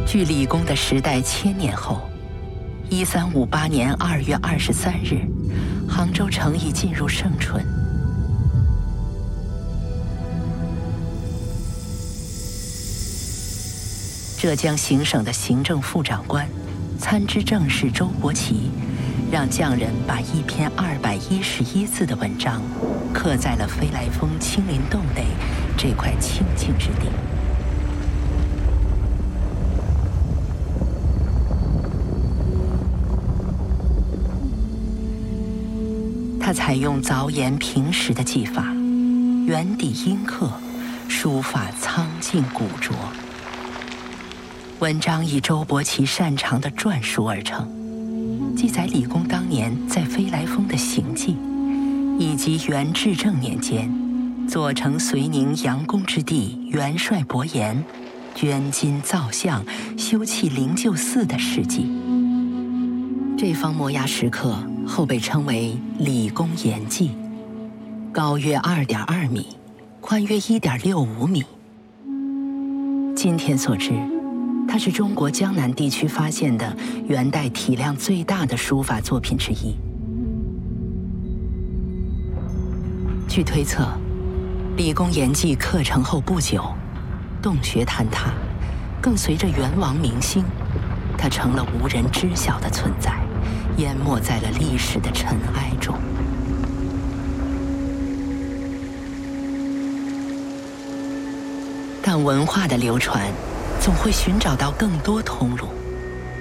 距李公的时代1000年后，1358年2月23日，杭州城已进入盛春。浙江行省的行政副长官、参知政事周伯奇，让匠人把一篇211字的文章刻在了飞来峰青林洞内这块清净之地。他采用凿岩平石的技法，圆底阴刻，书法苍劲古拙。文章以周伯奇擅长的篆书而成，记载李公当年在飞来峰的行迹，以及元至正年间左丞绥宁杨公之弟元帅伯颜捐金造像、修葺灵鹫寺的事迹。这方摩崖石刻后被称为李公岩记，高约2.2米，宽约1.65米。今天所知，它是中国江南地区发现的元代体量最大的书法作品之一。据推测，李公岩记刻成后不久，洞穴坍塌，更随着元王明星，它成了无人知晓的存在，淹没在了历史的尘埃中。但文化的流传总会寻找到更多通路。